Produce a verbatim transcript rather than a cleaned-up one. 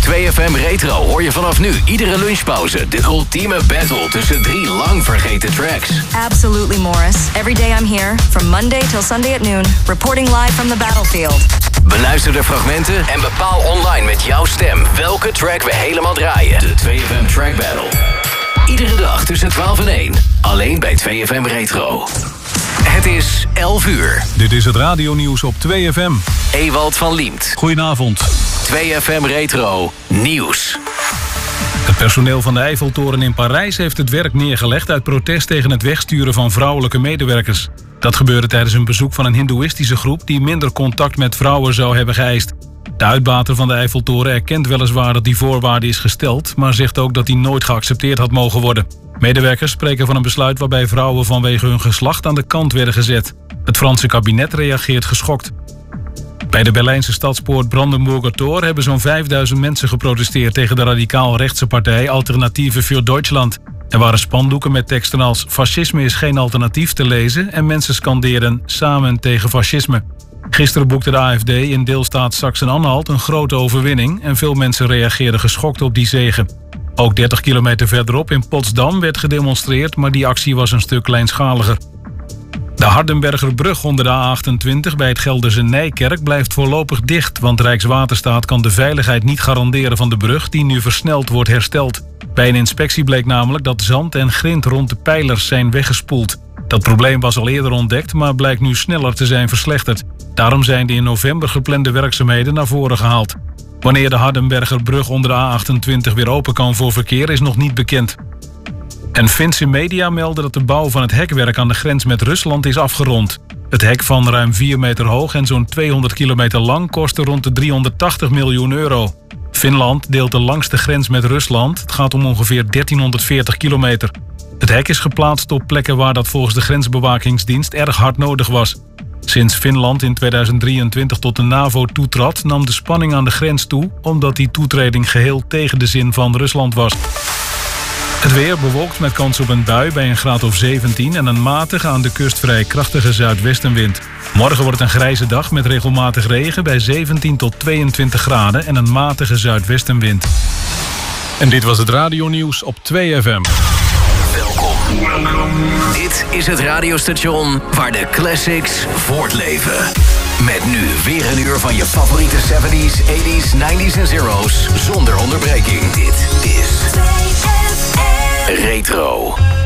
twee F M Retro hoor je vanaf nu iedere lunchpauze de ultieme battle tussen drie lang vergeten tracks. Absolutely, Morris. Every day I'm here, from Monday till Sunday at noon, reporting live from the battlefield. Beluister de fragmenten en bepaal online met jouw stem welke track we helemaal draaien. De twee F M Track Battle. Iedere dag tussen twaalf en één. Alleen bij twee F M Retro. Het is elf uur. Dit is het radionieuws op twee F M. Ewald van Liemt. Goedenavond. twee F M Retro Nieuws. Het personeel van de Eiffeltoren in Parijs heeft het werk neergelegd uit protest tegen het wegsturen van vrouwelijke medewerkers. Dat gebeurde tijdens een bezoek van een hindoeïstische groep die minder contact met vrouwen zou hebben geëist. De uitbater van de Eiffeltoren erkent weliswaar dat die voorwaarde is gesteld, maar zegt ook dat die nooit geaccepteerd had mogen worden. Medewerkers spreken van een besluit waarbij vrouwen vanwege hun geslacht aan de kant werden gezet. Het Franse kabinet reageert geschokt. Bij de Berlijnse stadspoort Brandenburger Tor hebben zo'n vijfduizend mensen geprotesteerd tegen de radicaal-rechtse partij Alternatieve für Deutschland. Er waren spandoeken met teksten als fascisme is geen alternatief te lezen en mensen scanderen samen tegen fascisme. Gisteren boekte de A F D in deelstaat Sachsen-Anhalt een grote overwinning en veel mensen reageerden geschokt op die zege. Ook dertig kilometer verderop in Potsdam werd gedemonstreerd, maar die actie was een stuk kleinschaliger. De Hardenbergerbrug onder de A achtentwintig bij het Gelderse Nijkerk blijft voorlopig dicht, want Rijkswaterstaat kan de veiligheid niet garanderen van de brug die nu versneld wordt hersteld. Bij een inspectie bleek namelijk dat zand en grind rond de pijlers zijn weggespoeld. Dat probleem was al eerder ontdekt, maar blijkt nu sneller te zijn verslechterd. Daarom zijn de in november geplande werkzaamheden naar voren gehaald. Wanneer de Hardenbergerbrug onder de A achtentwintig weer open kan voor verkeer is nog niet bekend. En Finse media melden dat de bouw van het hekwerk aan de grens met Rusland is afgerond. Het hek van ruim vier meter hoog en zo'n tweehonderd kilometer lang kostte rond de driehonderdtachtig miljoen euro. Finland deelt de langste grens met Rusland. Het gaat om ongeveer dertienhonderdveertig kilometer. Het hek is geplaatst op plekken waar dat volgens de grensbewakingsdienst erg hard nodig was. Sinds Finland in tweeduizend drieëntwintig tot de NAVO toetrad, nam de spanning aan de grens toe, omdat die toetreding geheel tegen de zin van Rusland was. Het weer bewolkt met kans op een bui bij een graad of zeventien en een matige aan de kust vrij krachtige zuidwestenwind. Morgen wordt het een grijze dag met regelmatig regen bij zeventien tot tweeëntwintig graden en een matige zuidwestenwind. En dit was het radionieuws op twee F M. Welkom. Dit is het radiostation waar de classics voortleven. Met nu weer een uur van je favoriete zeventies, tachtiger, negentiger en zero's zonder onderbreking. Dit is Retro.